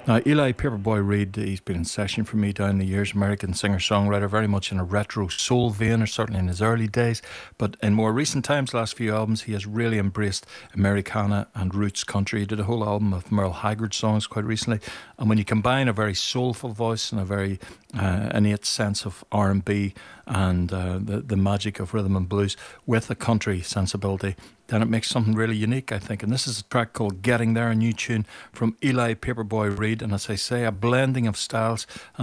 Now, Eli Paperboy Reid, he's been in session for me down the years, American singer-songwriter, very much in a retro soul vein, or certainly in his early days. But in more recent times, last few albums, he has really embraced Americana and roots country. He did a whole album of Merle Haggard songs quite recently. And when you combine a very soulful voice and a very innate sense of R&B and the magic of rhythm and blues with a country sensibility, then it makes something really unique, I think. And this is a track called Getting There, a new tune from Eli Paperboy Reid. And as I say, a blending of styles